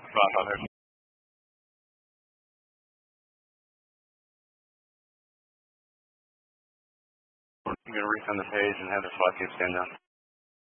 Father. I'm going to resend the page and have the SWAT team stand down.